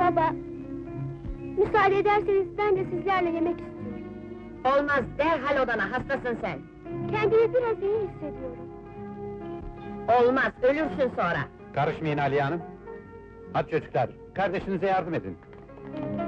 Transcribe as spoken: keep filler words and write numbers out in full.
Baba, müsaade ederseniz ben de sizlerle yemek istiyorum. Olmaz, derhal odana, hastasın sen! Kendimi biraz iyi hissediyorum. Olmaz, ölürsün sonra! Karışmayın Aliye Hanım! Hadi çocuklar, kardeşinize yardım edin.